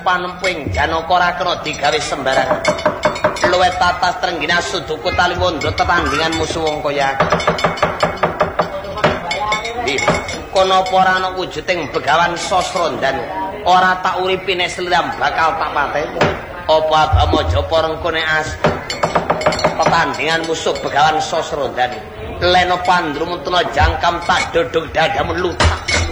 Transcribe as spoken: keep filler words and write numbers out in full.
panempuing Janaka ora kena digawe sembarangan. Luwih tatas trenggina suduku taliwondo tetandingan musuh wong kaya. Kono apa ora ana wujuding Begawan Sasrandanu. Ora tak uripine seliram bakal tak pateni. Apa Abamajapa rengkone as tetandingan musuh Begawan Sasrandanu. Leno pandrumutuna jangkam tak dodog dadamu lutak.